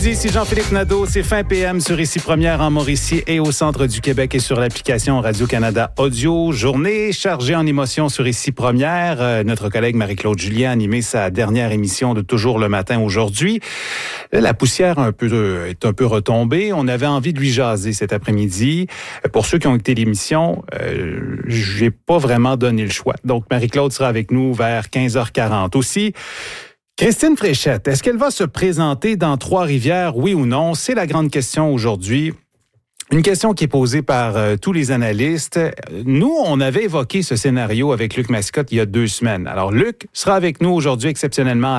midi, c'est Jean-Philippe Nadeau. C'est fin PM sur Ici Première en Mauricie et au centre du Québec et sur l'application Radio-Canada Audio. Journée chargée en émotions sur Ici Première. Notre collègue Marie-Claude Julien a animé sa dernière émission de Toujours le matin aujourd'hui. La poussière est un peu retombée. On avait envie de lui jaser cet après-midi. Pour ceux qui ont écouté l'émission, j'ai pas vraiment donné le choix. Donc, Marie-Claude sera avec nous vers 15h40. Aussi, Christine Fréchette, est-ce qu'elle va se présenter dans Trois-Rivières, oui ou non? C'est la grande question aujourd'hui. Une question qui est posée par tous les analystes. Nous, on avait évoqué ce scénario avec Luc Mascotte il y a 2 semaines. Alors, Luc sera avec nous aujourd'hui exceptionnellement à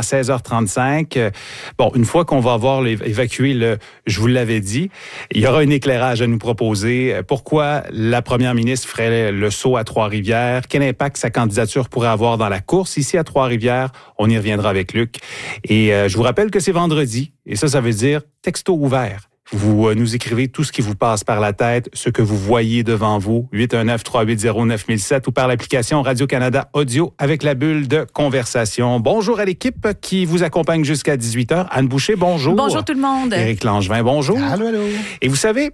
16h35. Bon, une fois qu'on va avoir évacué je vous l'avais dit, il y aura un éclairage à nous proposer. Pourquoi la première ministre ferait le saut à Trois-Rivières? Quel impact sa candidature pourrait avoir dans la course ici à Trois-Rivières? On y reviendra avec Luc. Et je vous rappelle que c'est vendredi. Et ça veut dire texto ouvert. Vous nous écrivez tout ce qui vous passe par la tête, ce que vous voyez devant vous, 819-380-9007 ou par l'application Radio-Canada Audio avec la bulle de conversation. Bonjour à l'équipe qui vous accompagne jusqu'à 18h. Anne Boucher, bonjour. Bonjour tout le monde. Éric Langevin, bonjour. Allô, allô. Et vous savez,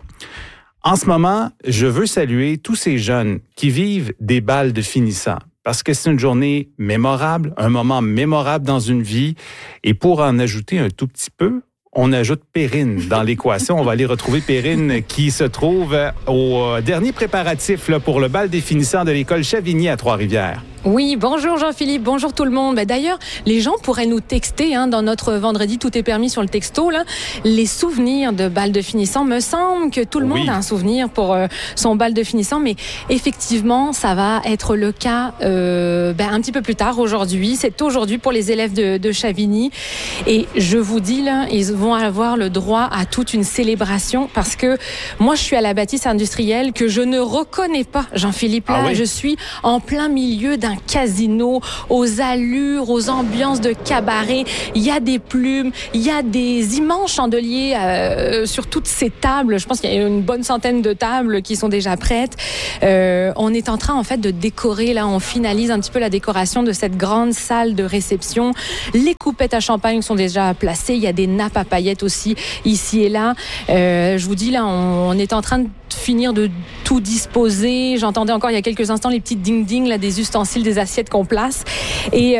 en ce moment, je veux saluer tous ces jeunes qui vivent des balles de finissant. Parce que c'est une journée mémorable, un moment mémorable dans une vie. Et pour en ajouter un tout petit peu, on ajoute Perrine dans l'équation. On va aller retrouver Perrine qui se trouve au dernier préparatif là, pour le bal des finissants de l'école Chavigny à Trois-Rivières. Oui, bonjour Jean-Philippe, bonjour tout le monde. D'ailleurs, les gens pourraient nous texter dans notre vendredi Tout est permis sur le texto, là, les souvenirs de bal de finissant. Me semble que tout le monde a un souvenir pour son bal de finissant, mais effectivement, ça va être le cas un petit peu plus tard aujourd'hui. C'est aujourd'hui pour les élèves de Chavigny. Et je vous dis, là, ils vont avoir le droit à toute une célébration parce que moi, je suis à la bâtisse industrielle que je ne reconnais pas, Jean-Philippe. Là, je suis en plein milieu d'un casino, aux allures, aux ambiances de cabaret. Il y a des plumes, il y a des immenses chandeliers sur toutes ces tables. Je pense qu'il y a une bonne centaine de tables qui sont déjà prêtes. On est en train, en fait, de décorer. Là, on finalise un petit peu la décoration de cette grande salle de réception. Les coupettes à champagne sont déjà placées. Il y a des nappes à paillettes aussi, ici et là. Je vous dis, là, on est en train de finir de tout disposer. J'entendais encore il y a quelques instants les petites ding-ding là, des ustensiles, des assiettes qu'on place. Et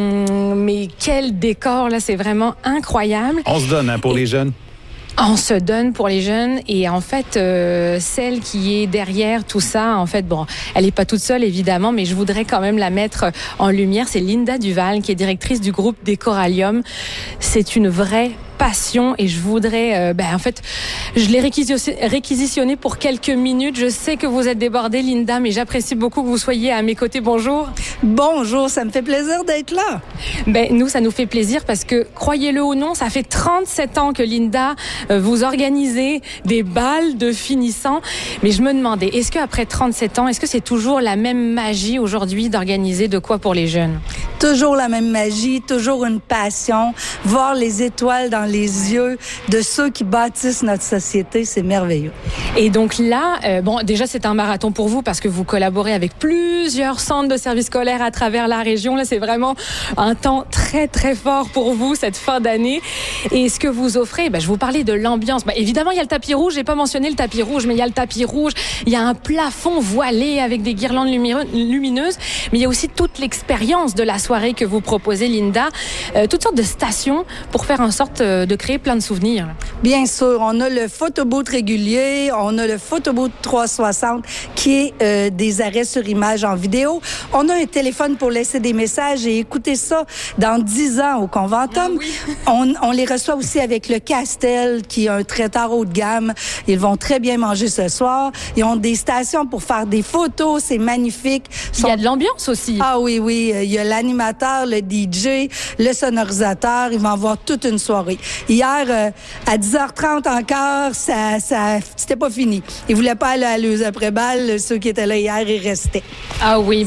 mais quel décor là, c'est vraiment incroyable. On se donne pour les jeunes. On se donne pour les jeunes et en fait, celle qui est derrière tout ça, en fait, bon, elle est pas toute seule évidemment, mais je voudrais quand même la mettre en lumière. C'est Linda Duval qui est directrice du groupe Décoralium. C'est une vraie passion et je voudrais, en fait, je l'ai réquisitionnée pour quelques minutes. Je sais que vous êtes débordée, Linda, mais j'apprécie beaucoup que vous soyez à mes côtés. Bonjour. Bonjour, ça me fait plaisir d'être là. Nous, ça nous fait plaisir parce que, croyez-le ou non, ça fait 37 ans que Linda, vous organisez des bals de finissants. Mais je me demandais, est-ce qu'après 37 ans, est-ce que c'est toujours la même magie aujourd'hui d'organiser de quoi pour les jeunes? Toujours la même magie, toujours une passion. Voir les étoiles dans les yeux de ceux qui bâtissent notre société, c'est merveilleux. Et donc là, déjà c'est un marathon pour vous parce que vous collaborez avec plusieurs centres de services scolaires à travers la région. Là, c'est vraiment un temps très très fort pour vous cette fin d'année. Et ce que vous offrez, je vous parlais de l'ambiance. Évidemment, il y a le tapis rouge. J'ai pas mentionné le tapis rouge, mais il y a le tapis rouge. Il y a un plafond voilé avec des guirlandes lumineuses. Mais il y a aussi toute l'expérience de la soirée que vous proposez, Linda. Toutes sortes de stations pour faire en sorte de créer plein de souvenirs. Bien sûr, on a le photobooth régulier, on a le photobooth 360 qui est des arrêts sur image en vidéo. On a un téléphone pour laisser des messages et écouter ça dans 10 ans au Conventum. Ah oui. On les reçoit aussi avec le Castel qui est un traiteur haut de gamme. Ils vont très bien manger ce soir. Ils ont des stations pour faire des photos, c'est magnifique. Il y a de l'ambiance aussi. Ah oui, il y a l'animateur, le DJ, le sonorisateur. Ils vont avoir toute une soirée. Hier, à 10h30 encore, ça c'était pas fini. Ils voulaient pas aller à l'Euse après-balle. Ceux qui étaient là hier, ils restaient. Ah oui,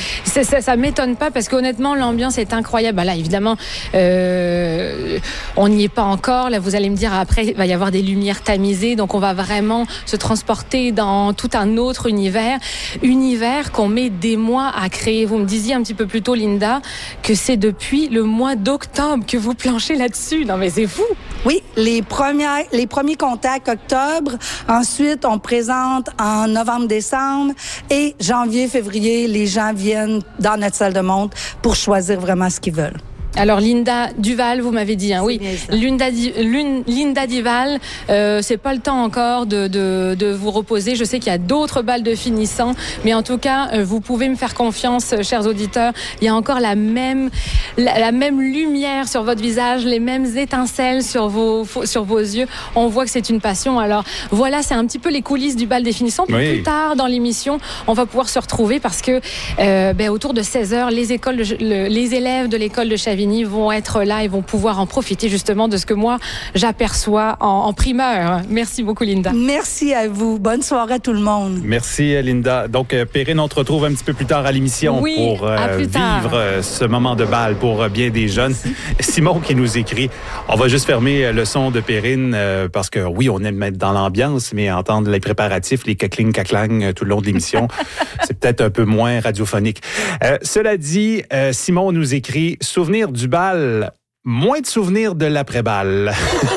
ça m'étonne pas parce qu'honnêtement, l'ambiance est incroyable. Là, évidemment, on n'y est pas encore. Là, vous allez me dire, après, il va y avoir des lumières tamisées. Donc, on va vraiment se transporter dans tout un autre univers qu'on met des mois à créer. Vous me disiez un petit peu plus tôt, Linda, que c'est depuis le mois d'octobre que vous planchez là-dessus. Non, mais c'est vous? Oui, les premiers contacts octobre. Ensuite, on présente en novembre-décembre. Et janvier-février, les gens viennent dans notre salle de montre pour choisir vraiment ce qu'ils veulent. Alors Linda Duval, vous m'avez dit, hein, oui. Linda Duval, c'est pas le temps encore de vous reposer. Je sais qu'il y a d'autres balles de finissants, mais en tout cas, vous pouvez me faire confiance, chers auditeurs. Il y a encore la même lumière sur votre visage, les mêmes étincelles sur vos yeux. On voit que c'est une passion. Alors voilà, c'est un petit peu les coulisses du bal des finissants. Puis plus tard dans l'émission, on va pouvoir se retrouver parce que autour de 16h, les élèves de l'école de Chavigny vont être là et vont pouvoir en profiter justement de ce que moi j'aperçois en primeur. Merci beaucoup, Linda. Merci à vous. Bonne soirée à tout le monde. Merci, Linda. Donc, Perrine, on te retrouve un petit peu plus tard à l'émission pour vivre ce moment de bal pour bien des jeunes. Merci. Simon qui nous écrit, on va juste fermer le son de Perrine parce que oui, on aime être dans l'ambiance, mais entendre les préparatifs, les cacling tout le long de l'émission, c'est peut-être un peu moins radiophonique. Cela dit, Simon nous écrit, souvenir du bal, moins de souvenirs de l'après-bal.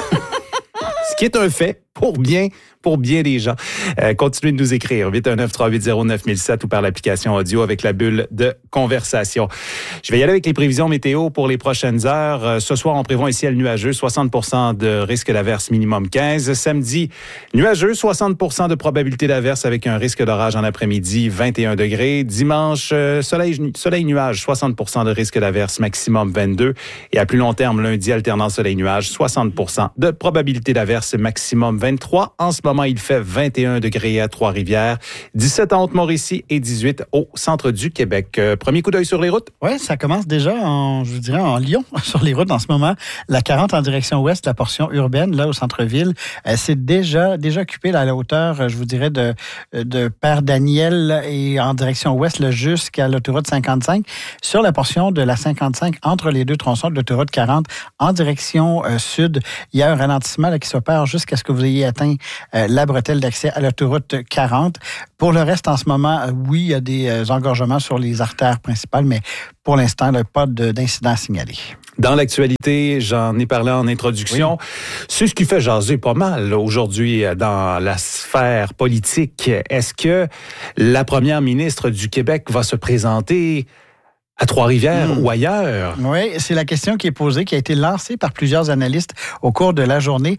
Ce qui est un fait pour bien des gens. Continuez de nous écrire. 819-380-9007 ou par l'application audio avec la bulle de conversation. Je vais y aller avec les prévisions météo pour les prochaines heures. Ce soir, on prévoit un ciel nuageux, 60% de risque d'averse minimum 15. Samedi, nuageux, 60% de probabilité d'averse avec un risque d'orage en après-midi, 21 degrés. Dimanche, soleil-nuage, 60% de risque d'averse maximum 22. Et à plus long terme, lundi, alternance soleil-nuage, 60% de probabilité d'averse maximum 23. En ce moment, il fait 21 degrés à Trois-Rivières, 17 à Haute-Mauricie et 18 au centre du Québec. Premier coup d'œil sur les routes? Oui, ça commence déjà en Lyon, sur les routes en ce moment. La 40 en direction ouest, la portion urbaine, là, au centre-ville, c'est déjà occupé là, à la hauteur, je vous dirais, de Père Daniel et en direction ouest, là, jusqu'à l'autoroute 55. Sur la portion de la 55, entre les deux tronçons de l'autoroute 40, en direction sud, il y a un ralentissement là, qui s'opère jusqu'à ce que vous ayez atteint la bretelle d'accès à l'autoroute 40. Pour le reste, en ce moment, oui, il y a des engorgements sur les artères principales, mais pour l'instant, pas d'incident signalé. Dans l'actualité, j'en ai parlé en introduction, c'est ce qui fait jaser pas mal aujourd'hui dans la sphère politique. Est-ce que la première ministre du Québec va se présenter à Trois-Rivières ou ailleurs? Oui, c'est la question qui est posée, qui a été lancée par plusieurs analystes au cours de la journée.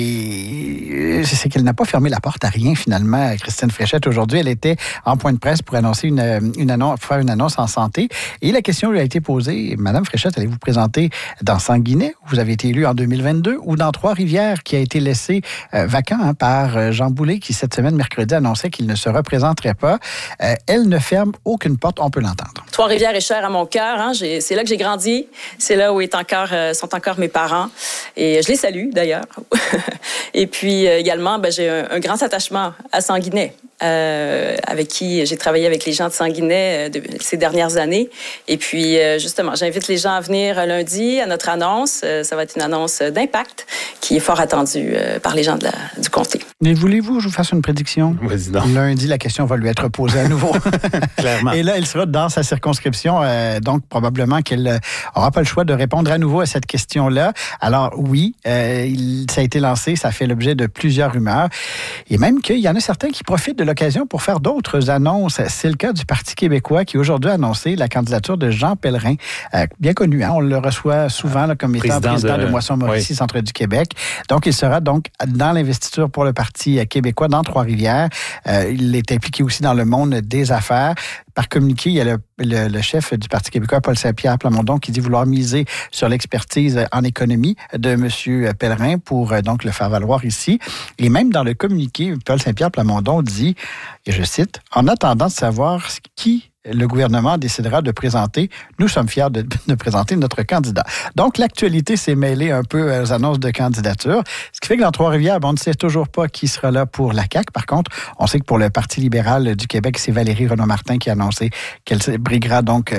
Et c'est qu'elle n'a pas fermé la porte à rien, finalement, Christine Fréchette. Aujourd'hui, elle était en point de presse pour annoncer faire une annonce en santé. Et la question lui a été posée, Madame Fréchette, allez-vous présenter dans Sanguinet, où vous avez été élue en 2022, ou dans Trois-Rivières, qui a été laissé vacant par Jean Boulet, qui cette semaine, mercredi, annonçait qu'il ne se représenterait pas. Elle ne ferme aucune porte, on peut l'entendre. Trois-Rivières est chère à mon cœur. Hein. C'est là que j'ai grandi. C'est là où sont encore mes parents. Et je les salue, d'ailleurs. Et puis, également, j'ai un grand attachement à Sanguinet, avec qui j'ai travaillé avec les gens de Sanguinet ces dernières années. Et puis, justement, j'invite les gens à venir lundi à notre annonce. Ça va être une annonce d'impact qui est fort attendue par les gens du comté. Mais voulez-vous que je vous fasse une prédiction? Vas-y donc. Lundi, la question va lui être posée à nouveau. Clairement. Et là, elle sera dans sa circonscription. Donc, probablement qu'elle n'aura pas le choix de répondre à nouveau à cette question-là. Alors, oui, ça a été lancé. Ça fait l'objet de plusieurs rumeurs. Et même qu'il y en a certains qui profitent de l'occasion pour faire d'autres annonces. C'est le cas du Parti québécois qui aujourd'hui a annoncé la candidature de Jean Pellerin. Bien connu, hein? On le reçoit souvent là, comme étant président de Moisson-Mauricie, Centre du Québec. Donc, il sera donc dans l'investiture pour le Parti québécois dans Trois-Rivières. Il est impliqué aussi dans le monde des affaires. Par communiqué, il y a le chef du Parti québécois, Paul Saint-Pierre Plamondon, qui dit vouloir miser sur l'expertise en économie de M. Pellerin pour donc le faire valoir ici. Et même dans le communiqué, Paul Saint-Pierre Plamondon dit, et je cite, « En attendant de savoir qui le gouvernement décidera de présenter, nous sommes fiers de présenter notre candidat. » Donc, l'actualité s'est mêlée un peu aux annonces de candidature, ce qui fait que dans Trois-Rivières, on ne sait toujours pas qui sera là pour la CAQ. Par contre, on sait que pour le Parti libéral du Québec, c'est Valérie Renaud-Martin qui a annoncé qu'elle briguera donc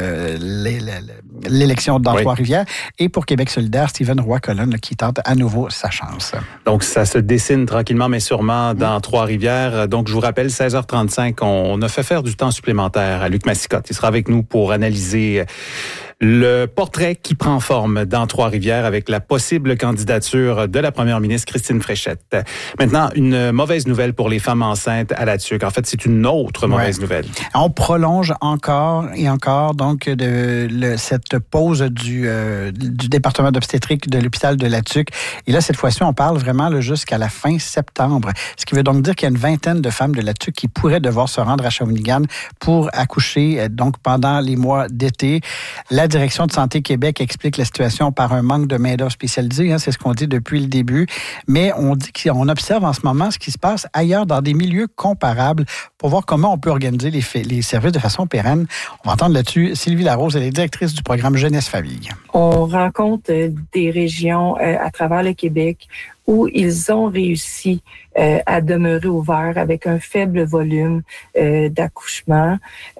l'élection dans Trois-Rivières. Et pour Québec solidaire, Stephen Roy-Colonne qui tente à nouveau sa chance. Donc, ça se dessine tranquillement, mais sûrement dans Trois-Rivières. Donc, je vous rappelle, 16h35, on a fait faire du temps supplémentaire à Luc Massicotte. Il sera avec nous pour analyser Le portrait qui prend forme dans Trois-Rivières avec la possible candidature de la première ministre Christine Fréchette. Maintenant, une mauvaise nouvelle pour les femmes enceintes à la TUQ. En fait, c'est une autre mauvaise nouvelle. On prolonge encore et encore donc cette pause du département d'obstétrique de l'hôpital de la TUQ. Et là, cette fois-ci, on parle vraiment là, jusqu'à la fin septembre. Ce qui veut donc dire qu'il y a une vingtaine de femmes de la TUQ qui pourraient devoir se rendre à Shawinigan pour accoucher donc pendant les mois d'été. La Direction de Santé Québec explique la situation par un manque de main-d'œuvre spécialisée. C'est ce qu'on dit depuis le début. Mais on dit qu'on observe en ce moment ce qui se passe ailleurs dans des milieux comparables pour voir comment on peut organiser les services de façon pérenne. On va entendre là-dessus Sylvie Larose, elle est directrice du programme Jeunesse-Famille. On rencontre des régions à travers le Québec où ils ont réussi à demeurer ouverts avec un faible volume d'accouchement.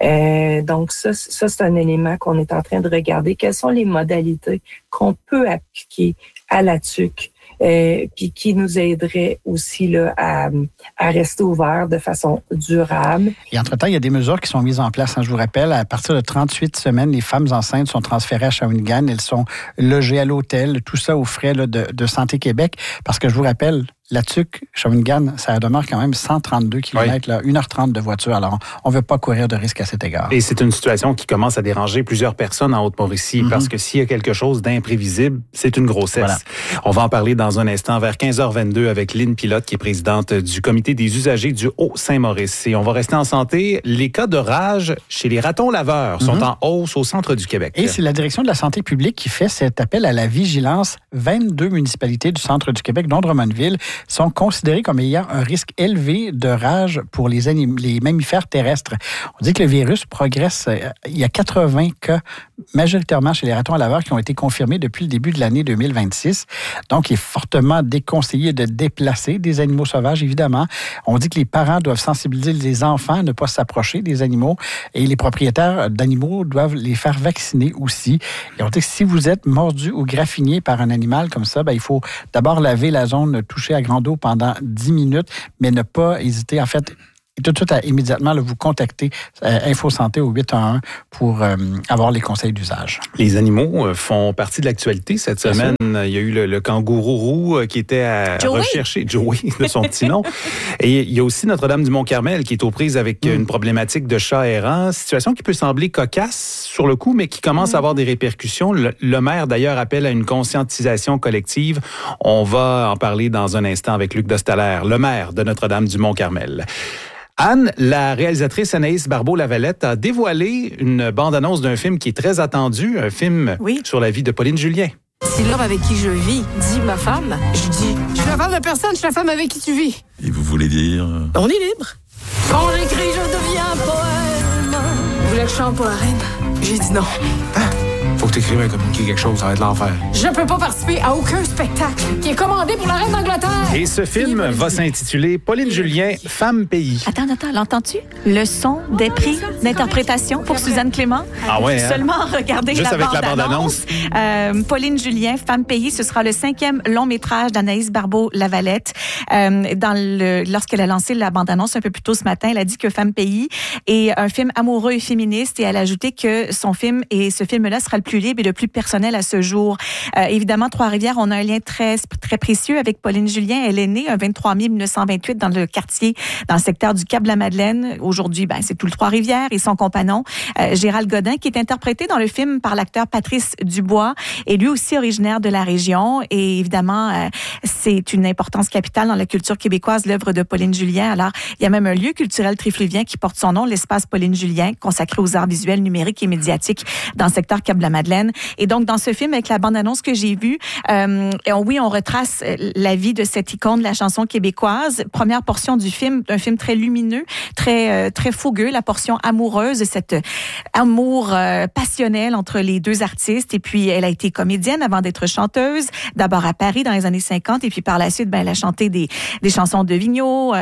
Donc ça, c'est un élément qu'on est en train de regarder. Quelles sont les modalités qu'on peut appliquer à la TUQ puis qui nous aiderait aussi là, à rester ouverts de façon durable. Et entre-temps, il y a des mesures qui sont mises en place. Je vous rappelle, à partir de 38 semaines, les femmes enceintes sont transférées à Shawinigan. Elles sont logées à l'hôtel, tout ça aux frais là, de Santé Québec. Parce que je vous rappelle, la TUQ, Shawinigan, ça demeure quand même 132 km, là, 1h30 de voiture. Alors, on ne veut pas courir de risque à cet égard. Et c'est une situation qui commence à déranger plusieurs personnes en Haute-Mauricie, parce que s'il y a quelque chose d'imprévisible, c'est une grossesse. Voilà. On va en parler dans un instant vers 15h22 avec Lynn Pilote, qui est présidente du comité des usagers du Haut-Saint-Maurice. Et on va rester en santé. Les cas de rage chez les ratons laveurs sont en hausse au centre du Québec. Et c'est la Direction de la santé publique qui fait cet appel à la vigilance. 22 municipalités du centre du Québec, dont Drummondville, sont considérés comme ayant un risque élevé de rage pour les mammifères terrestres. On dit que le virus progresse. Il y a 80 cas, majoritairement chez les ratons laveurs, qui ont été confirmés depuis le début de l'année 2026. Donc, il est fortement déconseillé de déplacer des animaux sauvages, évidemment. On dit que les parents doivent sensibiliser les enfants à ne pas s'approcher des animaux et les propriétaires d'animaux doivent les faire vacciner aussi. Et on dit que si vous êtes mordu ou graffiné par un animal comme ça, il faut d'abord laver la zone touchée à grande eau pendant 10 minutes, mais ne pas hésiter. En fait, tout de suite, immédiatement, vous contactez Info Santé au 811 pour avoir les conseils d'usage. Les animaux font partie de l'actualité cette semaine. Il y a eu le kangourou roux qui était à rechercher, Joey, de son petit nom. Et il y a aussi Notre-Dame-du-Mont-Carmel qui est aux prises avec une problématique de chats errants. Situation qui peut sembler cocasse sur le coup, mais qui commence à avoir des répercussions. Le maire, d'ailleurs, appelle à une conscientisation collective. On va en parler dans un instant avec Luc Dostalaire, le maire de Notre-Dame-du-Mont-Carmel. Anne, la réalisatrice Anaïs Barbeau-Lavalette, a dévoilé une bande-annonce d'un film qui est très attendu, un film sur la vie de Pauline Julien. Si l'homme avec qui je vis dit ma femme, je dis « Je suis la femme de personne, je suis la femme avec qui tu vis. » Et vous voulez dire... On est libre. Quand j'écris, je deviens poème. Vous voulez que je chante pour la reine? J'ai dit non. Faut que t'écrives un communiqué quelque chose, ça va être l'enfer. Je peux pas participer à aucun spectacle qui est commandé pour la reine d'Angleterre. Et ce film va s'intituler Pauline Julien, Femme Pays. Attends, l'entends-tu? Leçon des prix d'interprétation pour Suzanne Clément. Ah ouais, Seulement regarder juste la avec bande-annonce. Pauline Julien, Femme Pays, ce sera le 5e long-métrage d'Anaïs Barbeau-Lavalette. Lorsqu'elle a lancé la bande-annonce un peu plus tôt ce matin, elle a dit que Femme Pays est un film amoureux et féministe et elle a ajouté que ce film-là sera le plus libre et le plus personnel à ce jour. Évidemment, Trois-Rivières, on a un lien très, très précieux avec Pauline Julien. Elle est née un 23 mai 1928 dans le secteur du Cap-de-la-Madeleine. Aujourd'hui, c'est tout le Trois-Rivières et son compagnon, Gérald Godin, qui est interprété dans le film par l'acteur Patrice Dubois, est lui aussi originaire de la région. Et évidemment, c'est une importance capitale dans la culture québécoise, l'œuvre de Pauline Julien. Alors, il y a même un lieu culturel trifluvien qui porte son nom, l'espace Pauline Julien, consacré aux arts visuels, numériques et médiatiques dans le secteur Cap-de-la-Madeleine. Et donc, dans ce film, avec la bande-annonce que j'ai vue, on retrace la vie de cette icône de la chanson québécoise. Première portion du film, un film très lumineux, très fougueux, la portion amoureuse, cet amour passionnel entre les deux artistes. Et puis, elle a été comédienne avant d'être chanteuse, d'abord à Paris dans les années 50, et puis par la suite, elle a chanté des chansons de Vigneault.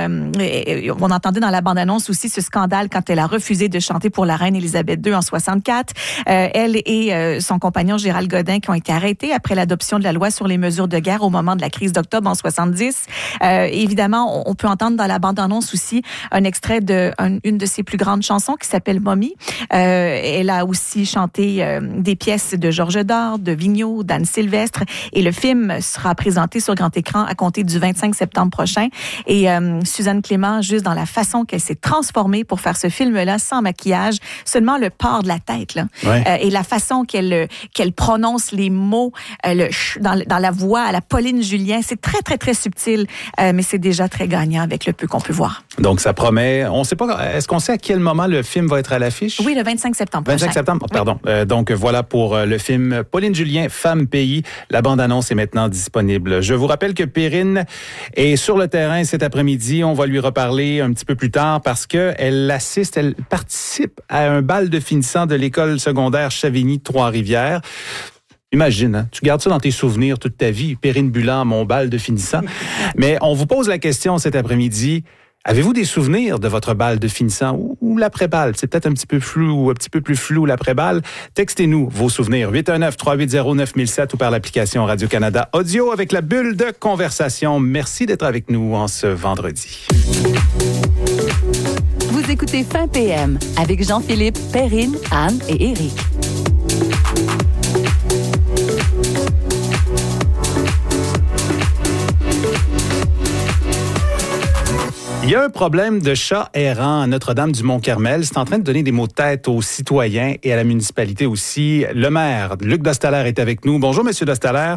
On entendait dans la bande-annonce aussi ce scandale quand elle a refusé de chanter pour la reine Élisabeth II en 64. Elle et son compagnon Gérald Godin qui ont été arrêtés après l'adoption de la loi sur les mesures de guerre au moment de la crise d'octobre en 70. Évidemment, on peut entendre dans la bande-annonce aussi un extrait une de ses plus grandes chansons qui s'appelle Mommy. Elle a aussi chanté des pièces de Georges Dard, de Vigneault, d'Anne Sylvestre. Et le film sera présenté sur grand écran à compter du 25 septembre prochain. Et Suzanne Clément, juste dans la façon qu'elle s'est transformée pour faire ce film-là, sans maquillage, seulement le port de la tête, là. Ouais. Et la façon qu'elle prononce les mots dans la voix à la Pauline Julien, c'est très, très, très subtil, mais c'est déjà très gagnant avec le peu qu'on peut voir. Donc, ça promet. On sait pas, est-ce qu'on sait à quel moment le film va être à l'affiche? Oui, le 25 septembre. 25 septembre, pardon. Oui. Donc, voilà pour le film Pauline Julien, Femme Pays. La bande-annonce est maintenant disponible. Je vous rappelle que Perrine est sur le terrain cet après-midi. On va lui reparler un petit peu plus tard parce qu'elle participe à un bal de finissant de l'école secondaire Chavigny Trois-Rivières. Imagine, hein, tu gardes ça dans tes souvenirs toute ta vie, Perrine Bulan, mon bal de finissant. Mais on vous pose la question cet après-midi. Avez-vous des souvenirs de votre bal de finissant ou l'après-bal? C'est peut-être un petit peu plus flou l'après-bal. Textez-nous vos souvenirs. 819-380-9007 ou par l'application Radio-Canada Audio avec la bulle de conversation. Merci d'être avec nous en ce vendredi. Vous écoutez Fin PM avec Jean-Philippe, Perrine, Anne et Éric. Il y a un problème de chat errant à Notre-Dame-du-Mont-Carmel. C'est en train de donner des maux de tête aux citoyens et à la municipalité aussi. Le maire, Luc Dostaler, est avec nous. Bonjour, Monsieur Dostaler.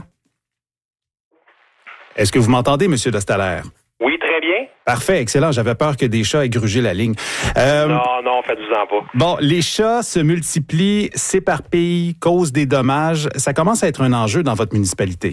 Est-ce que vous m'entendez, Monsieur Dostaler? Oui, très bien. Parfait, excellent. J'avais peur que des chats aient grugé la ligne. Non, faites-vous-en pas. Bon, les chats se multiplient, s'éparpillent, causent des dommages. Ça commence à être un enjeu dans votre municipalité.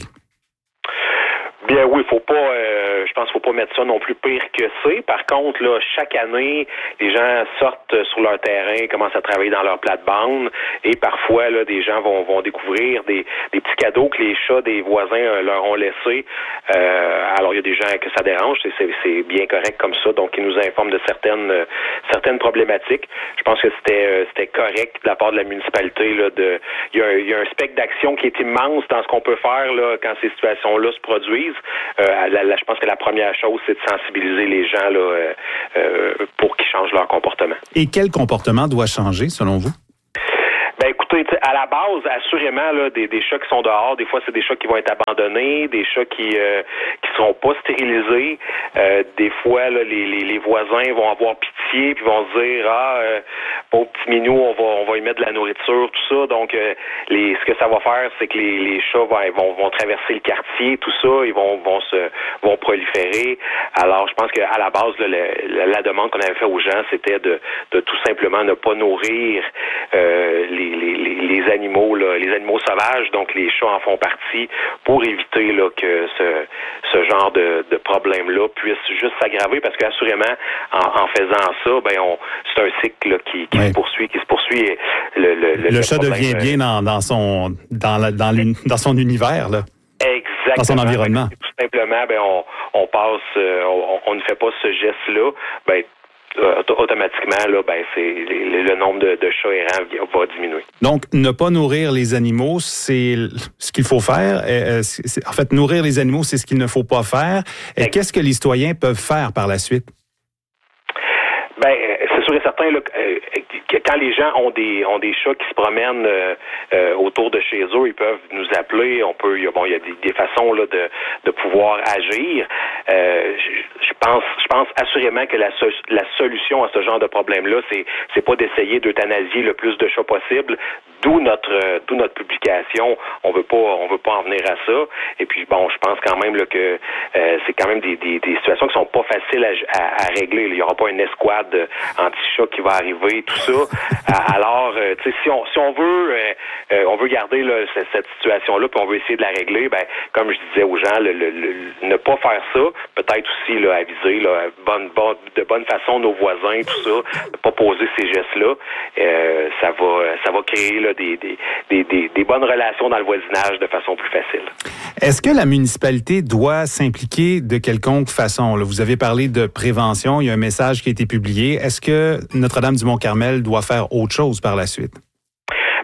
Bien oui, je pense qu'il ne faut pas mettre ça non plus pire que c'est. Par contre, là, chaque année, les gens sortent sur leur terrain, commencent à travailler dans leur plate-bande et parfois, là, des gens vont découvrir des petits cadeaux que les chats des voisins leur ont laissés. Alors, il y a des gens que ça dérange, c'est bien correct comme ça, donc ils nous informent de certaines problématiques. Je pense que c'était correct de la part de la municipalité. Là, il y a un spectre d'action qui est immense dans ce qu'on peut faire là, quand ces situations-là se produisent. Je pense que la première chose, c'est de sensibiliser les gens là, pour qu'ils changent leur comportement. Et quel comportement doit changer, selon vous? Ben écoutez, à la base, assurément là, des chats qui sont dehors, des fois c'est des chats qui vont être abandonnés, des chats qui seront pas stérilisés. Des fois là, les voisins vont avoir pitié puis vont se dire pauvre petit minou, on va y mettre de la nourriture, tout ça. Donc ce que ça va faire, c'est que les chats vont traverser le quartier, tout ça, ils vont proliférer. Alors je pense qu'à la base là, la demande qu'on avait fait aux gens, c'était de tout simplement ne pas nourrir les animaux, là, les animaux sauvages, donc les chats en font partie, pour éviter là, que ce genre de problème-là puisse juste s'aggraver, parce qu'assurément, en faisant ça, c'est un cycle là, qui se poursuit. Et le chat problème, devient bien dans son univers, là. Exactement. Dans son environnement. Tout simplement, on ne fait pas ce geste-là, automatiquement, là, c'est le nombre de chats errants va diminuer. Donc, ne pas nourrir les animaux, c'est ce qu'il faut faire. En fait, nourrir les animaux, c'est ce qu'il ne faut pas faire. Et qu'est-ce que les citoyens peuvent faire par la suite? C'est sûr et certain là, que quand les gens ont des chats qui se promènent autour de chez eux, ils peuvent nous appeler. Il y a des façons là, de pouvoir agir. Je pense assurément que la solution à ce genre de problème-là, c'est pas d'essayer d'euthanasier le plus de chats possible. D'où notre publication. On veut pas en venir à ça. Et puis je pense quand même là, que c'est quand même des situations qui sont pas faciles à régler. Il y aura pas une escouade anti-chat qui va arriver, tout ça. Alors, si on veut garder là, cette situation-là, puis on veut essayer de la régler, comme je disais aux gens, ne pas faire ça, peut-être aussi là, aviser là, de bonne façon nos voisins, tout ça, ne pas poser ces gestes-là. Ça va créer là, des bonnes relations dans le voisinage de façon plus facile. Est-ce que la municipalité doit s'impliquer de quelconque façon? Là, vous avez parlé de prévention, il y a un message qui a été publié. Est-ce que Notre-Dame-du-Mont-Carmel doit faire autre chose par la suite? Écoutez, c'est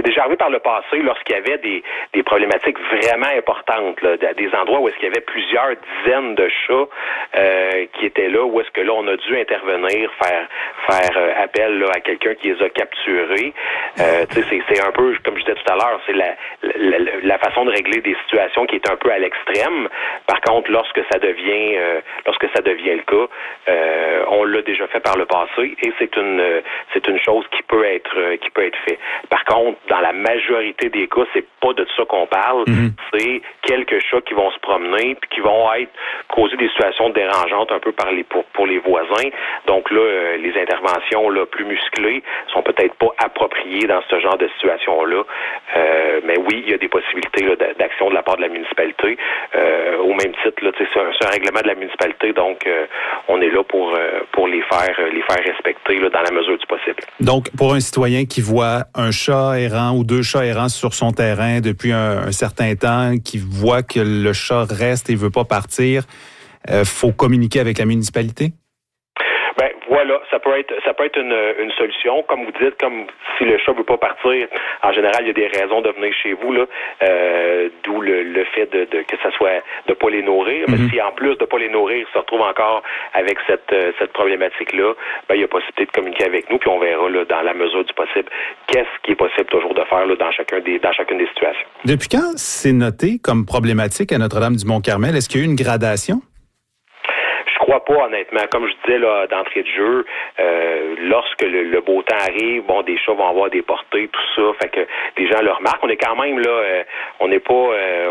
déjà arrivé par le passé lorsqu'il y avait des problématiques vraiment importantes, là, des endroits où est-ce qu'il y avait plusieurs dizaines de chats qui étaient là, où est-ce que là on a dû intervenir, faire appel là, à quelqu'un qui les a capturés. C'est un peu, comme je disais tout à l'heure, c'est la façon de régler des situations qui est un peu à l'extrême. Par contre, lorsque ça devient le cas, on l'a déjà fait par le passé et c'est une chose qui peut être faite. Par contre, dans la majorité des cas, c'est pas de ça qu'on parle. C'est quelques chats qui vont se promener puis qui vont causer des situations dérangeantes un peu pour les voisins. Donc là, les interventions là plus musclées sont peut-être pas appropriées dans ce genre de situation-là. Mais oui, il y a des possibilités là, d'action de la part de la municipalité. Au même titre, là, c'est un règlement de la municipalité, donc on est là pour les faire respecter là, dans la mesure du possible. Donc, pour un citoyen qui voit un chat errant ou deux chats errants sur son terrain depuis un certain temps, qui voit que le chat reste et veut pas partir, faut communiquer avec la municipalité? Ben voilà, ça peut être une solution. Comme vous dites, comme si le chat veut pas partir, en général, il y a des raisons de venir chez vous, là, d'où le fait de que ça soit de pas les nourrir. Mais si en plus de pas les nourrir, ils se retrouvent encore avec cette problématique-là, ben il y a possibilité de communiquer avec nous, puis on verra là, dans la mesure du possible, qu'est-ce qui est possible toujours de faire là, dans chacune des situations. Depuis quand c'est noté comme problématique à Notre-Dame-du-Mont-Carmel? Est-ce qu'il y a eu une gradation? Je crois pas, honnêtement. Comme je disais là, d'entrée de jeu, lorsque le beau temps arrive, bon, des chats vont avoir des portées, tout ça, fait que les gens le remarquent. On est quand même là, on n'est pas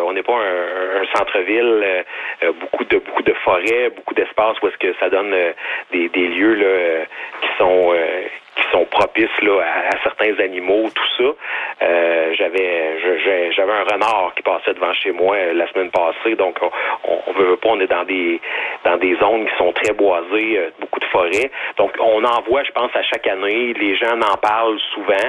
un centre-ville, beaucoup de forêts, beaucoup d'espaces où est-ce que ça donne des lieux là qui sont propices là à certains animaux, tout ça. J'avais un renard qui passait devant chez moi la semaine passée, donc on veut pas, on est dans des zones qui sont très boisées, beaucoup de forêts. Donc on en voit, je pense, à chaque année. Les gens en parlent souvent,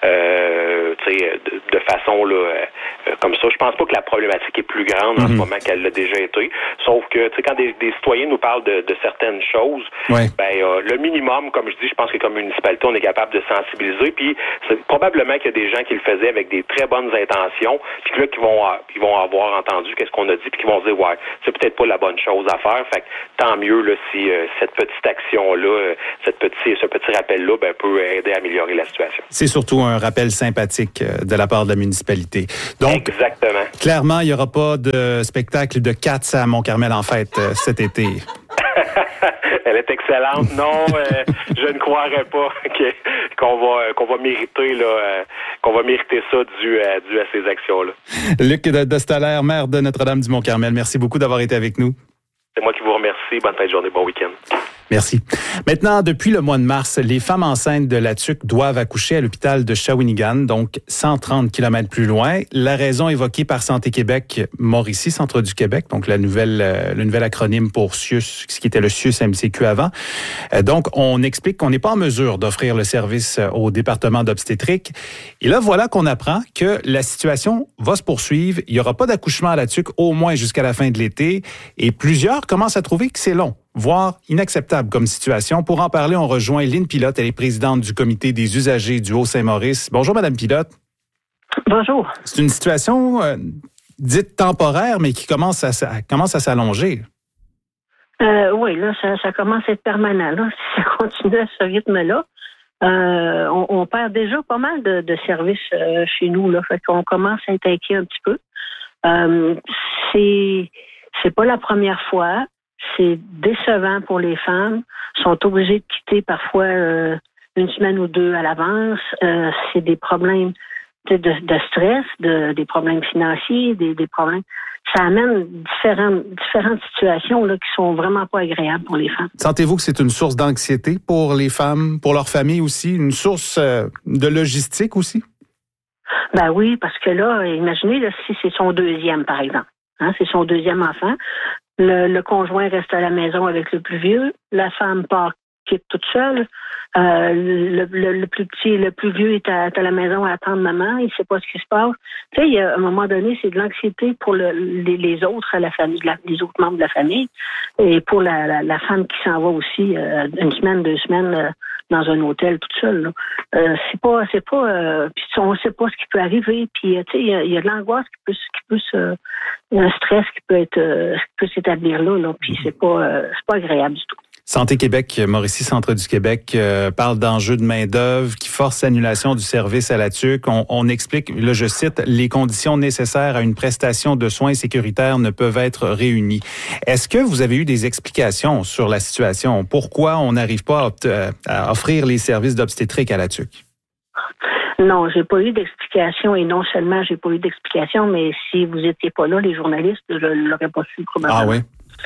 de façon là comme ça. Je pense pas que la problématique est plus grande en ce moment qu'elle l'a déjà été. Sauf que quand des citoyens nous parlent de certaines choses, le minimum, comme je dis, je pense que comme municipalité, on est capable de sensibiliser. Puis c'est probablement qu'il y a des gens qui le faisaient avec des très bonnes intentions, puis que là qui vont avoir entendu qu'est-ce qu'on a dit, puis qui vont se dire c'est peut-être pas la bonne chose à faire. Fait que tant mieux là si cette petite action là, ce petit rappel là, peut aider à améliorer la situation. C'est surtout un rappel sympathique de la part de la municipalité. Donc, exactement. Clairement, il n'y aura pas de spectacle de Cats à Mont-Carmel en fête cet été. Elle est excellente. Non, je ne croirais pas qu'on va mériter là, qu'on va mériter ça dû à ces actions-là. Luc Destoller, maire de Notre-Dame-du-Mont-Carmel, merci beaucoup d'avoir été avec nous. C'est moi qui vous remercie. Bonne fin de journée, bon week-end. Merci. Maintenant, depuis le mois de mars, les femmes enceintes de la TUC doivent accoucher à l'hôpital de Shawinigan, donc 130 km plus loin. La raison évoquée par Santé Québec Mauricie, Centre du Québec, donc le nouvel acronyme pour CIUS, ce qui était le CIUS MCQ avant. Donc, on explique qu'on n'est pas en mesure d'offrir le service au département d'obstétrique. Et là, voilà qu'on apprend que la situation va se poursuivre. Il n'y aura pas d'accouchement à la TUC au moins jusqu'à la fin de l'été. Et plusieurs commencent à trouver que c'est long, voire inacceptable comme situation. Pour en parler, on rejoint Lynne Pilote. Elle est présidente du comité des usagers du Haut-Saint-Maurice. Bonjour, Madame Pilote. Bonjour. C'est une situation dite temporaire, mais qui commence à s'allonger. Oui, là, ça commence à être permanent. Là. Si ça continue à ce rythme-là, on perd déjà pas mal de services chez nous. Là, fait qu'on commence à être inquiet un petit peu. C'est pas la première fois. C'est décevant pour les femmes. Ils sont obligées de quitter parfois une semaine ou deux à l'avance. C'est des problèmes de stress, des problèmes financiers, des problèmes. Ça amène différentes situations là, qui sont vraiment pas agréables pour les femmes. Sentez-vous que c'est une source d'anxiété pour les femmes, pour leur famille aussi, une source de logistique aussi? Ben oui, parce que là, imaginez là, si c'est son deuxième, par exemple. Hein, c'est son deuxième enfant. Le conjoint reste à la maison avec le plus vieux. La femme part quitte toute seule. Le plus petit, le plus vieux est à la maison à attendre maman. Il sait pas ce qui se passe. Tu sais, à un moment donné, c'est de l'anxiété pour les autres à la famille, les autres membres de la famille, et pour la femme qui s'en va aussi une semaine, 2 semaines dans un hôtel toute seule. C'est pas. Puis on sait pas ce qui peut arriver. Puis tu sais, il y a de l'angoisse un stress qui peut s'établir là. Puis c'est pas agréable du tout. Santé Québec, Mauricie, Centre du Québec, parle d'enjeux de main-d'œuvre qui forcent l'annulation du service à la TUC. On explique, là je cite, les conditions nécessaires à une prestation de soins sécuritaires ne peuvent être réunies. Est-ce que vous avez eu des explications sur la situation? Pourquoi on n'arrive pas à offrir les services d'obstétrique à la TUC? Non, j'ai pas eu d'explication, et non seulement j'ai pas eu d'explication, mais si vous étiez pas là, les journalistes, je l'aurais pas su probablement. Ah oui?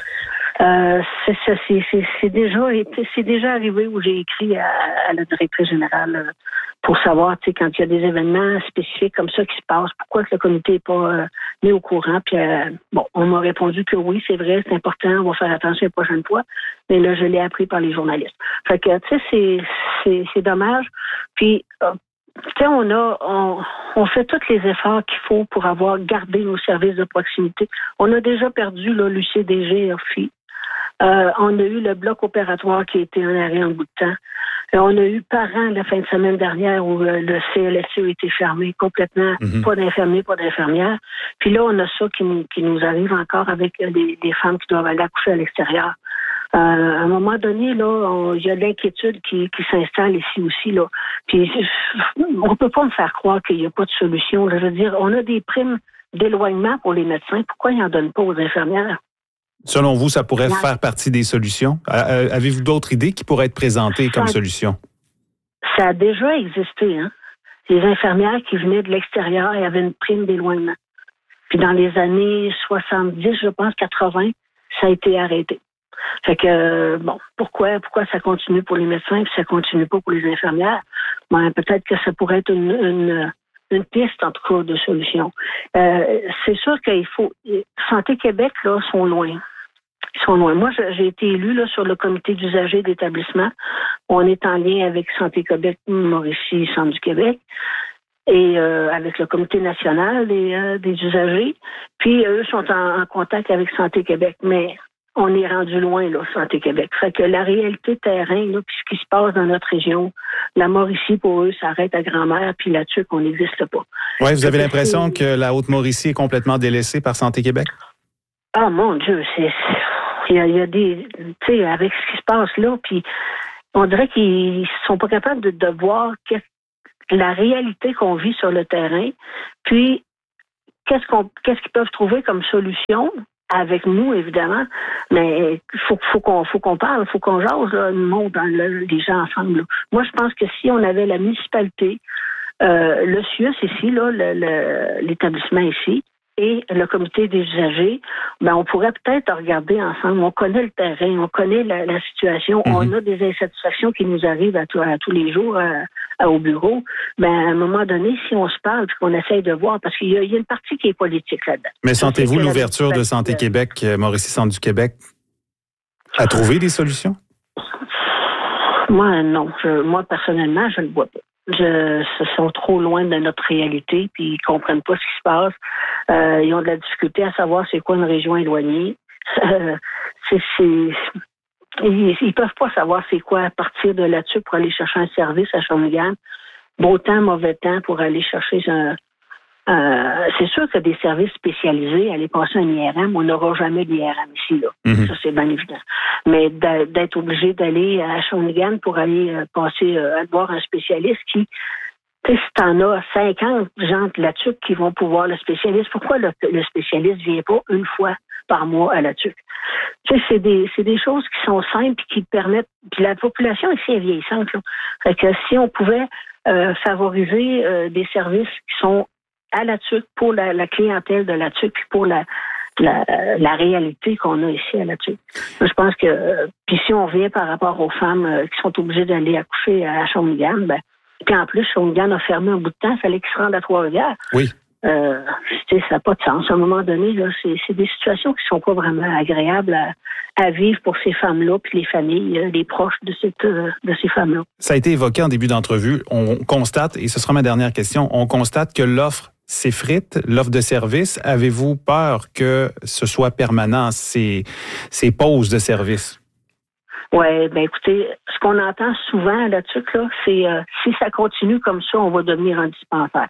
C'est déjà arrivé où j'ai écrit à la directrice générale pour savoir, tu sais, quand il y a des événements spécifiques comme ça qui se passent, pourquoi que le comité n'est pas mis au courant. Puis on m'a répondu que oui, c'est vrai, c'est important, on va faire attention la prochaine fois. Mais là, je l'ai appris par les journalistes. Fait que, tu sais, c'est dommage. Puis tu sais, on fait tous les efforts qu'il faut pour avoir gardé nos services de proximité. On a déjà perdu l'UCDG et Orphy. On a eu le bloc opératoire qui a été en arrêt un bout de temps. On a eu Parent la fin de semaine dernière où le CLSC a été fermé complètement. Pas d'infirmiers, pas d'infirmières. Puis là, on a ça qui nous arrive encore avec des femmes qui doivent aller accoucher à l'extérieur. À un moment donné, là, il y a de l'inquiétude qui s'installe ici aussi, là. Puis on peut pas me faire croire qu'il n'y a pas de solution. Je veux dire, on a des primes d'éloignement pour les médecins. Pourquoi ils n'en donnent pas aux infirmières? Selon vous, ça pourrait faire partie des solutions? Avez-vous d'autres idées qui pourraient être présentées comme solutions? Ça a déjà existé, hein? Les infirmières qui venaient de l'extérieur et avaient une prime d'éloignement. Puis dans les années 70, je pense, 80, ça a été arrêté. Fait que, pourquoi ça continue pour les médecins et ça continue pas pour les infirmières? Peut-être que ça pourrait être une piste, en tout cas, de solution. C'est sûr qu'il faut... Santé Québec, là, sont loin. Ils sont loin. Moi, j'ai été élue là, sur le comité d'usagers d'établissement. On est en lien avec Santé Québec, Mauricie, Centre du Québec, et avec le comité national des usagers. Puis, eux sont en contact avec Santé Québec. Mais on est rendu loin, là, Santé Québec. Fait que la réalité terrain, là, puis ce qui se passe dans notre région, la Mauricie, pour eux, ça arrête à grand-mère, puis la TUC, on n'existe pas. Oui, vous avez l'impression que la Haute-Mauricie est complètement délaissée par Santé Québec? Ah, mon Dieu, il y a des... Tu sais, avec ce qui se passe là, puis on dirait qu'ils sont pas capables de voir la réalité qu'on vit sur le terrain, puis qu'est-ce qu'ils peuvent trouver comme solution avec nous, évidemment, mais faut qu'on parle, faut qu'on jase, là, les gens ensemble. Là. Moi, je pense que si on avait la municipalité, le CIUS ici, là, l'établissement ici, et le comité des usagers, on pourrait peut-être regarder ensemble. On connaît le terrain, on connaît la situation, on a des insatisfactions qui nous arrivent à tous les jours au bureau. À un moment donné, si on se parle et qu'on essaye de voir, parce qu'il y a une partie qui est politique là-dedans. Mais sentez-vous l'ouverture de Santé Québec, Mauricie, Centre du Québec, à trouver des solutions? Moi, non. Moi, personnellement, je ne le vois pas. Ils sont trop loin de notre réalité, puis ils comprennent pas ce qui se passe. Ils ont de la difficulté à savoir c'est quoi une région éloignée. Ils peuvent pas savoir c'est quoi partir de là-dessus pour aller chercher un service à Shawinigan. Beau temps, mauvais temps pour aller chercher c'est sûr que des services spécialisés, aller passer un IRM, on n'aura jamais d'IRM ici, là. Ça, c'est bien évident. Mais d'être obligé d'aller à Shawinigan pour aller passer à voir un spécialiste qui, tu sais, si t'en as 50 gens de la TUC qui vont pouvoir le spécialiste, pourquoi le spécialiste vient pas une fois par mois à la TUC? Tu sais, c'est des choses qui sont simples et qui permettent, puis la population ici est vieillissante, là. Fait que si on pouvait favoriser des services qui sont à la TUC pour la clientèle de la TUC puis pour la réalité qu'on a ici à la TUC. Je pense que puis si on vient par rapport aux femmes qui sont obligées d'aller accoucher à Shawinigan, puis en plus Shawinigan a fermé un bout de temps, il fallait qu'ils se rendent à Trois-Rivières. Oui. Ça n'a pas de sens. À un moment donné, là, c'est des situations qui ne sont pas vraiment agréables à vivre pour ces femmes-là, puis les familles, les proches de ces femmes-là. Ça a été évoqué en début d'entrevue. On constate, et ce sera ma dernière question, on constate que l'offre s'effrite, l'offre de service. Avez-vous peur que ce soit permanent, ces pauses de service? Oui, bien écoutez, ce qu'on entend souvent là-dessus, là, c'est si ça continue comme ça, on va devenir un dispensaire.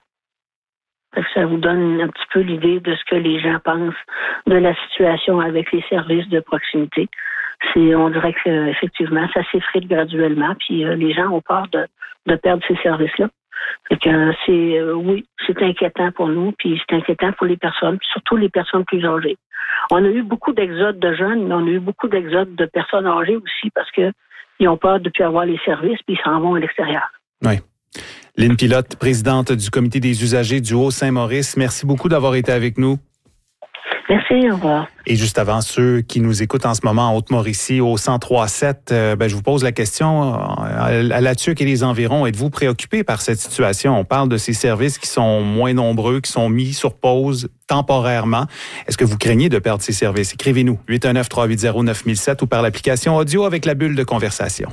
Ça vous donne un petit peu l'idée de ce que les gens pensent de la situation avec les services de proximité. On dirait que effectivement, ça s'effrite graduellement, puis les gens ont peur de perdre ces services-là. Fait que oui, c'est inquiétant pour nous, puis c'est inquiétant pour les personnes, puis surtout les personnes plus âgées. On a eu beaucoup d'exodes de jeunes, mais on a eu beaucoup d'exodes de personnes âgées aussi parce que ils ont peur de ne plus avoir les services, puis ils s'en vont à l'extérieur. Oui. Lynne Pilote, présidente du comité des usagers du Haut-Saint-Maurice, merci beaucoup d'avoir été avec nous. Merci, au revoir. Et juste avant ceux qui nous écoutent en ce moment en Haute-Mauricie, au 103.7, je vous pose la question, à la TUC et les environs, êtes-vous préoccupés par cette situation? On parle de ces services qui sont moins nombreux, qui sont mis sur pause temporairement. Est-ce que vous craignez de perdre ces services? Écrivez-nous, 819-380-9007 ou par l'application audio avec la bulle de conversation.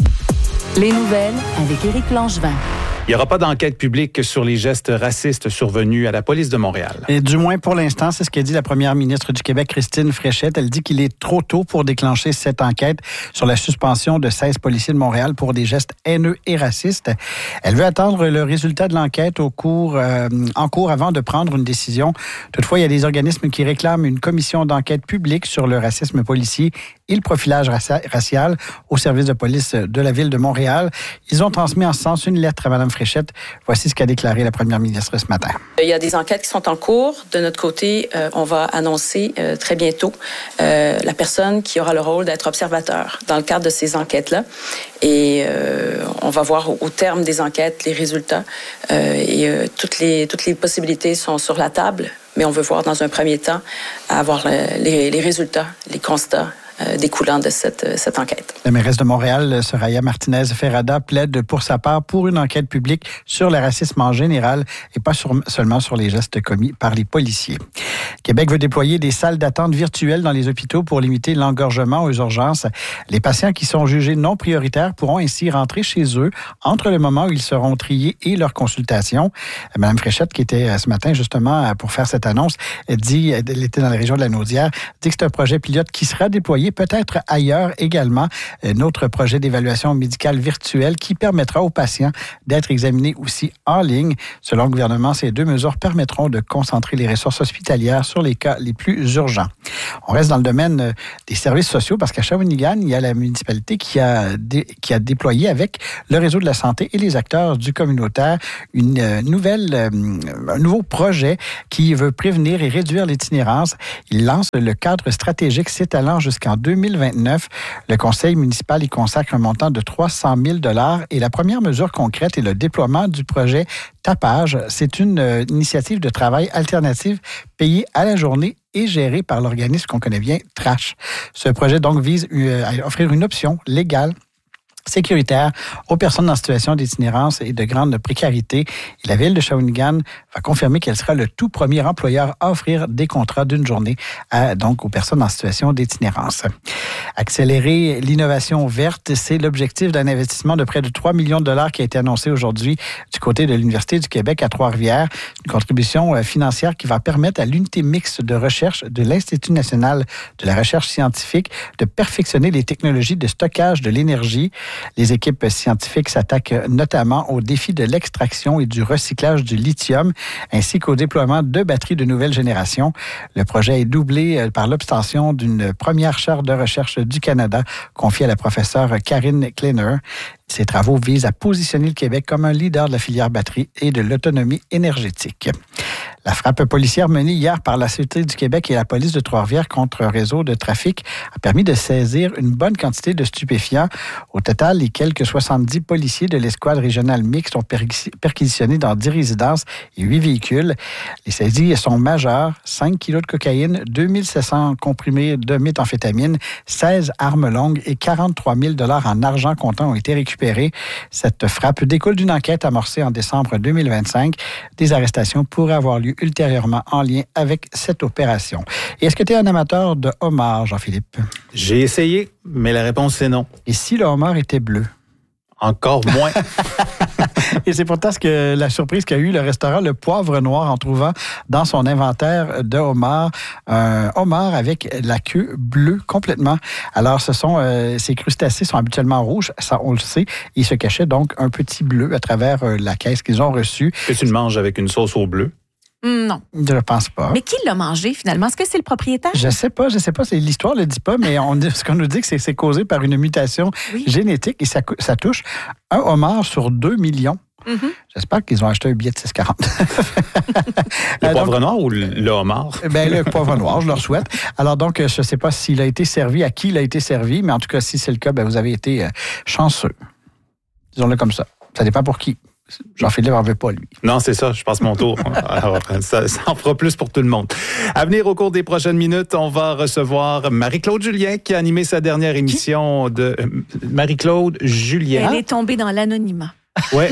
Les nouvelles avec Éric Langevin. Il n'y aura pas d'enquête publique sur les gestes racistes survenus à la police de Montréal. Et du moins pour l'instant, c'est ce qu'a dit la première ministre du Québec, Christine Fréchette. Elle dit qu'il est trop tôt pour déclencher cette enquête sur la suspension de 16 policiers de Montréal pour des gestes haineux et racistes. Elle veut attendre le résultat de l'enquête en cours avant de prendre une décision. Toutefois, il y a des organismes qui réclament une commission d'enquête publique sur le racisme policier et le profilage racial au service de police de la Ville de Montréal. Ils ont transmis en ce sens une lettre à Mme Fréchette. Voici ce qu'a déclaré la première ministre ce matin. Il y a des enquêtes qui sont en cours. De notre côté, on va annoncer très bientôt la personne qui aura le rôle d'être observateur dans le cadre de ces enquêtes-là. Et on va voir au terme des enquêtes les résultats. Toutes les possibilités sont sur la table, mais on veut voir dans un premier temps avoir les résultats, les constats découlant de cette enquête. La mairesse de Montréal, Soraya Martinez-Ferrada, plaide pour sa part pour une enquête publique sur le racisme en général et pas seulement sur les gestes commis par les policiers. Québec veut déployer des salles d'attente virtuelles dans les hôpitaux pour limiter l'engorgement aux urgences. Les patients qui sont jugés non prioritaires pourront ainsi rentrer chez eux entre le moment où ils seront triés et leur consultation. Mme Fréchette, qui était ce matin justement pour faire cette annonce, elle était dans la région de la Naudière, dit que c'est un projet pilote qui sera déployé peut-être ailleurs également. Un autre projet d'évaluation médicale virtuelle qui permettra aux patients d'être examinés aussi en ligne. Selon le gouvernement, ces deux mesures permettront de concentrer les ressources hospitalières sur les cas les plus urgents. On reste dans le domaine des services sociaux parce qu'à Shawinigan, il y a la municipalité qui a déployé avec le réseau de la santé et les acteurs du communautaire un nouveau projet qui veut prévenir et réduire l'itinérance. Il lance le cadre stratégique s'étalant jusqu'en 2029. Le conseil municipal y consacre un montant de 300 000 $ et la première mesure concrète est le déploiement du projet Tapage. C'est une initiative de travail alternative payée à la journée et gérée par l'organisme qu'on connaît bien, Trash. Ce projet donc vise à offrir une option légale sécuritaire aux personnes en situation d'itinérance et de grande précarité. Et la Ville de Shawinigan va confirmer qu'elle sera le tout premier employeur à offrir des contrats d'une journée donc aux personnes en situation d'itinérance. Accélérer l'innovation verte, c'est l'objectif d'un investissement de près de 3 millions de $ qui a été annoncé aujourd'hui du côté de l'Université du Québec à Trois-Rivières. Une contribution financière qui va permettre à l'unité mixte de recherche de l'Institut national de la recherche scientifique de perfectionner les technologies de stockage de l'énergie. Les équipes scientifiques s'attaquent notamment au défi de l'extraction et du recyclage du lithium, ainsi qu'au déploiement de batteries de nouvelle génération. Le projet est doublé par l'obtention d'une première chaire de recherche du Canada confiée à la professeure Karine Kleiner. Ces travaux visent à positionner le Québec comme un leader de la filière batterie et de l'autonomie énergétique. La frappe policière menée hier par la Sûreté du Québec et la police de Trois-Rivières contre un réseau de trafic a permis de saisir une bonne quantité de stupéfiants. Au total, les quelques 70 policiers de l'escouade régionale mixte ont perquisitionné dans 10 résidences et 8 véhicules. Les saisies sont majeures, 5 kilos de cocaïne, 2700 comprimés de méthamphétamine, 16 armes longues et 43 000 $ en argent comptant ont été récupérés. Cette frappe découle d'une enquête amorcée en décembre 2025. Des arrestations pourraient avoir avoir lieu ultérieurement en lien avec cette opération. Et est-ce que tu es un amateur de homard, Jean-Philippe? J'ai essayé, mais la réponse est non. Et si le homard était bleu? Encore moins. Et c'est pourtant la surprise qu'a eu le restaurant Le Poivre Noir en trouvant dans son inventaire de homard un homard avec la queue bleue complètement. Alors, ces crustacés sont habituellement rouges, ça on le sait. Ils se cachaient donc un petit bleu à travers la caisse qu'ils ont reçue. Que tu le manges avec une sauce au bleu? Non. Je ne pense pas. Mais qui l'a mangé finalement? Est-ce que c'est le propriétaire? Je sais pas. L'histoire ne le dit pas, mais ce qu'on nous dit, c'est que c'est causé par une mutation génétique et ça touche un homard sur 2 millions. Mm-hmm. J'espère qu'ils ont acheté un billet de 6,40. Le poivre noir ou le homard? Le poivre noir, je leur souhaite. Alors donc, je ne sais pas s'il a été servi, à qui il a été servi, mais en tout cas, si c'est le cas, vous avez été chanceux. Disons-le comme ça. Ça dépend pour qui. Jean-Philippe n'en veut pas, lui. Non, c'est ça, je passe mon tour. Alors, ça en fera plus pour tout le monde. À venir, au cours des prochaines minutes, on va recevoir Marie-Claude Julien qui a animé sa dernière émission de... Marie-Claude Julien. Elle est tombée dans l'anonymat. Ouais.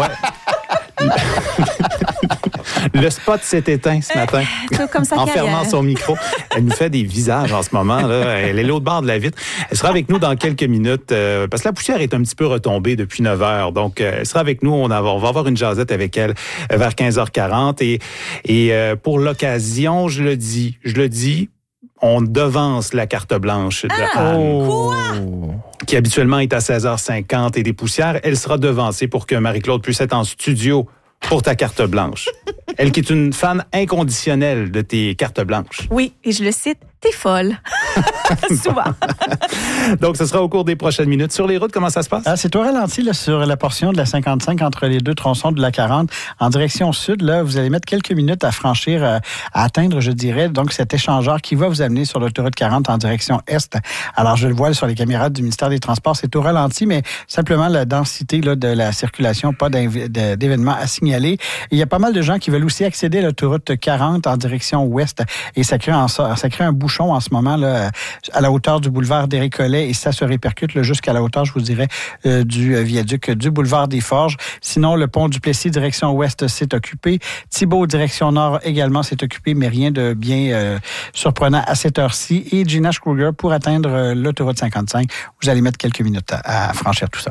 Le spot s'est éteint ce matin. Comme ça, en fermant son micro. Elle nous fait des visages en ce moment. Là. Elle est l'autre bord de la vitre. Elle sera avec nous dans quelques minutes parce que la poussière est un petit peu retombée depuis 9 heures. Donc, elle sera avec nous. On va avoir une jasette avec elle vers 15h40. Et pour l'occasion, je le dis, on devance la carte blanche de Anne. Quoi? Qui habituellement est à 16h50 et des poussières. Elle sera devancée pour que Marie-Claude puisse être en studio pour ta carte blanche. Elle qui est une fan inconditionnelle de tes cartes blanches. Oui, et je le cite, t'es folle. Souvent. Donc, ce sera au cours des prochaines minutes. Sur les routes, comment ça se passe? C'est au ralenti là, sur la portion de la 55 entre les deux tronçons de la 40. En direction sud, là, vous allez mettre quelques minutes à franchir, à atteindre, je dirais, donc cet échangeur qui va vous amener sur l'autoroute 40 en direction est. Alors, je le vois sur les caméras du ministère des Transports. C'est au ralenti, mais simplement la densité là, de la circulation, pas d'événements à signaler. Il y a pas mal de gens qui veulent aussi accéder à l'autoroute 40 en direction ouest et ça crée un bouchon en ce moment là, à la hauteur du boulevard des Récollets et ça se répercute là, jusqu'à la hauteur, je vous dirais, du viaduc du boulevard des Forges. Sinon, le pont du Plessis direction ouest s'est occupé. Thibault direction nord également s'est occupé, mais rien de bien surprenant à cette heure-ci. Et Gina Kruger pour atteindre l'autoroute 55. Vous allez mettre quelques minutes à franchir tout ça.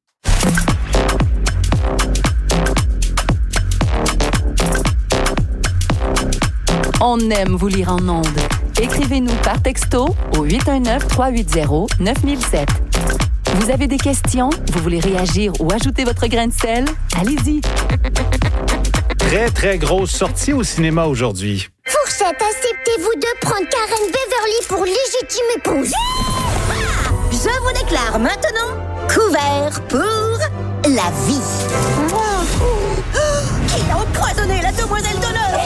On aime vous lire en ondes. Écrivez-nous par texto au 819-380-9007. Vous avez des questions? Vous voulez réagir ou ajouter votre grain de sel? Allez-y! Très, très grosse sortie au cinéma aujourd'hui. Fourchette, acceptez-vous de prendre Karen Beverly pour légitime épouse? Je vous déclare maintenant couvert pour la vie. Qui a empoisonné la demoiselle d'honneur?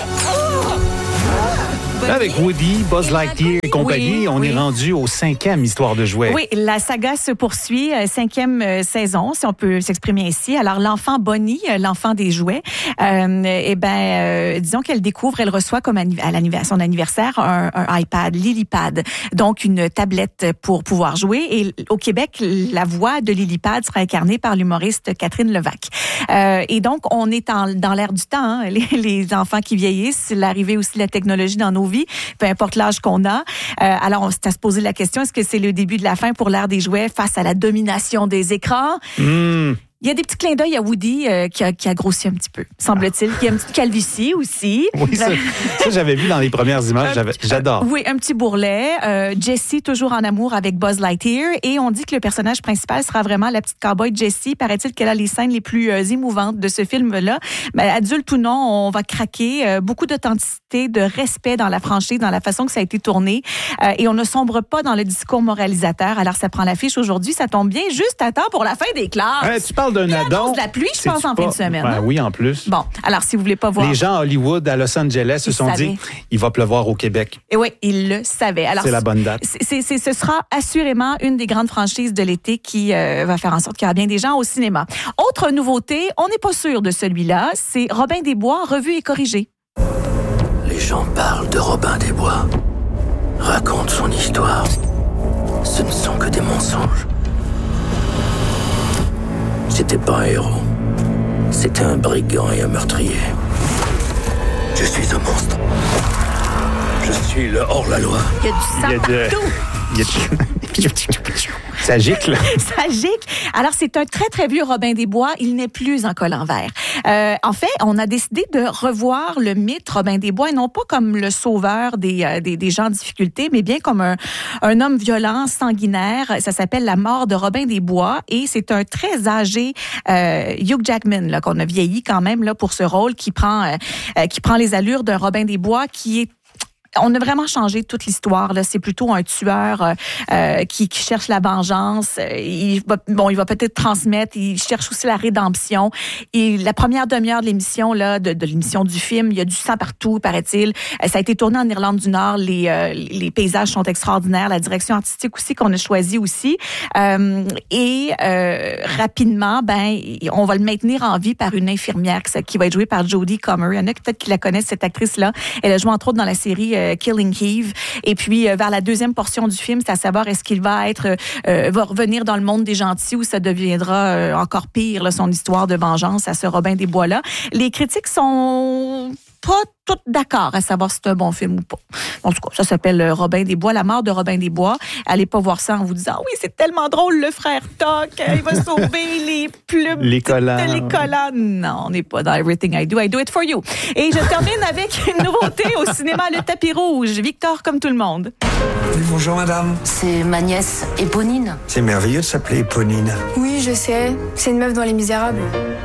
Là, avec Woody, Buzz Lightyear et compagnie, on est rendu au 5e Histoire de jouets. Oui, la saga se poursuit, 5e saison, si on peut s'exprimer ainsi. Alors, l'enfant Bonnie, l'enfant des jouets, disons qu'elle découvre, elle reçoit comme à son anniversaire un iPad, Lilypad, donc une tablette pour pouvoir jouer. Et au Québec, la voix de Lilypad sera incarnée par l'humoriste Catherine Levac. Et donc, on est dans l'ère du temps, hein, les enfants qui vieillissent, l'arrivée aussi de la technologie dans nos vies, peu importe l'âge qu'on a. Alors, on s'est à se poser la question, est-ce que c'est le début de la fin pour l'ère des jouets face à la domination des écrans? Il y a des petits clins d'œil à Woody qui a grossi un petit peu, semble-t-il. Il y a une petite calvitie aussi. Oui, ça j'avais vu dans les premières images. J'adore. Oui, un petit bourrelet. Jessie, toujours en amour avec Buzz Lightyear. Et on dit que le personnage principal sera vraiment la petite cowboy Jessie. Paraît-il qu'elle a les scènes les plus émouvantes de ce film-là. Mais adulte ou non, on va craquer. Beaucoup d'authenticité, de respect dans la franchise, dans la façon que ça a été tourné. Et on ne sombre pas dans le discours moralisateur. Alors, ça prend l'affiche aujourd'hui. Ça tombe bien juste à temps pour la fin des classes. Tu parles d'un addon. De la pluie, je pense, en fin de semaine. Ben, oui, en plus. Bon, alors, si vous voulez pas voir... Les gens à Hollywood, à Los Angeles, se sont dit, il va pleuvoir au Québec. Et oui, ils le savaient. Alors, c'est la bonne date. Ce sera assurément une des grandes franchises de l'été qui va faire en sorte qu'il y aura bien des gens au cinéma. Autre nouveauté, on n'est pas sûr de celui-là, c'est Robin des Bois, revu et corrigé. Les gens parlent de Robin des Bois, racontent son histoire. Ce ne sont que des mensonges. C'était pas un héros. C'était un brigand et un meurtrier. Je suis un monstre. Je suis le hors-la-loi. Il y a du sang partout. Ça gicle. Ça gicle. Alors, c'est un très, très vieux Robin des Bois. Il n'est plus en collant vert. En fait, on a décidé de revoir le mythe Robin des Bois, et non pas comme le sauveur des gens en difficulté, mais bien comme un homme violent, sanguinaire. Ça s'appelle La mort de Robin des Bois, et c'est un très âgé Hugh Jackman là, qu'on a vieilli quand même là, pour ce rôle qui prend les allures d'un Robin des Bois qui est... On a vraiment changé toute l'histoire. Là, c'est plutôt un tueur qui cherche la vengeance. Il va peut-être transmettre. Il cherche aussi la rédemption. Et la première demi-heure de l'émission là, de l'émission du film, il y a du sang partout, paraît-il. Ça a été tourné en Irlande du Nord. Les paysages sont extraordinaires. La direction artistique aussi qu'on a choisie aussi. Rapidement, on va le maintenir en vie par une infirmière qui va être jouée par Jodie Comer. Il y en a peut-être qui la connaissent cette actrice-là. Elle a joué entre autres dans la série Killing Eve. Et puis, vers la deuxième portion du film, c'est à savoir est-ce qu'il va revenir dans le monde des gentils ou ça deviendra encore pire, là, son histoire de vengeance à ce Robin des Bois-là. Les critiques sont pas toutes d'accord à savoir si c'est un bon film ou pas. En tout cas, ça s'appelle Robin des Bois, La mort de Robin des Bois. Allez pas voir ça en vous disant « Oui, c'est tellement drôle, le frère Toc, il va sauver les plumes les collants. Les collants. » Non, on n'est pas dans Everything I Do It For You. Et je termine avec une nouveauté au cinéma Le Tapis Rouge. Victor comme tout le monde. Oui, bonjour madame. C'est ma nièce, Éponine. C'est merveilleux de s'appeler Éponine. Oui, je sais. C'est une meuf dans Les Misérables.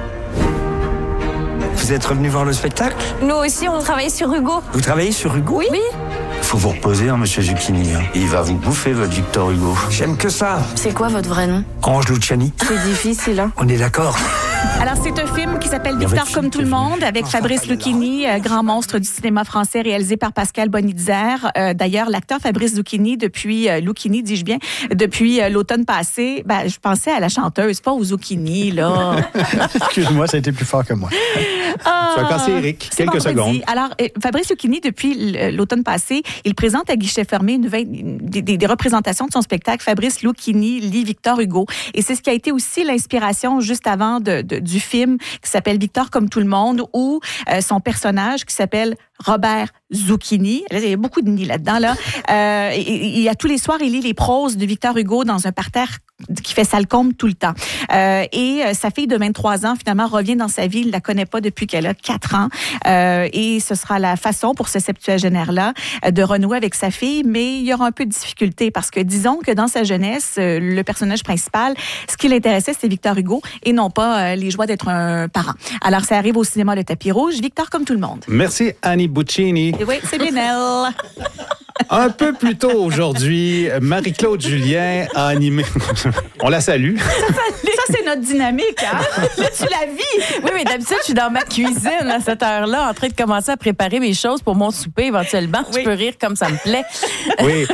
Vous êtes revenu voir le spectacle? Nous aussi, on travaille sur Hugo. Vous travaillez sur Hugo? Oui. Faut vous reposer, hein, monsieur Zucchini. Il va vous bouffer, votre Victor Hugo. J'aime que ça. C'est quoi votre vrai nom? Ange Luciani. C'est difficile, hein? On est d'accord. Alors, c'est un film qui s'appelle Victor comme tout le monde, avec Fabrice Lucchini, grand monstre du cinéma français, réalisé par Pascal Bonitzer. D'ailleurs, l'acteur Fabrice Lucchini, depuis l'automne passé, je pensais à la chanteuse, pas aux Zucchini, là. Excuse-moi, ça a été plus fort que moi. Tu as cassé Eric, quelques secondes. Alors, Fabrice Lucchini, depuis l'automne passé, il présente à guichet fermé des représentations de son spectacle Fabrice Lucchini lit Victor Hugo. Et c'est ce qui a été aussi l'inspiration juste avant du film qui s'appelle Victor comme tout le monde, où son personnage qui s'appelle Robert Zucchini. Là, il y a beaucoup de nids là-dedans. Là. Tous les soirs, il lit les proses de Victor Hugo dans un parterre qui fait salcombe tout le temps. Et sa fille de 23 ans, finalement, revient dans sa vie. Il ne la connaît pas depuis qu'elle a 4 ans. Et ce sera la façon pour ce septuagénaire-là de renouer avec sa fille. Mais il y aura un peu de difficulté parce que, disons que dans sa jeunesse, le personnage principal, ce qui l'intéressait, c'était Victor Hugo et non pas les joies d'être un parent. Alors, ça arrive au cinéma Le Tapis Rouge. Victor comme tout le monde. Merci, Annie Buccini. Oui, c'est bien elle. Un peu plus tôt aujourd'hui, Marie-Claude Julien a animé... On la salue. Ça, c'est notre dynamique, hein? Là, tu la vis. Oui, mais d'habitude, je suis dans ma cuisine à cette heure-là, en train de commencer à préparer mes choses pour mon souper éventuellement. Oui. Je peux rire comme ça me plaît. Oui.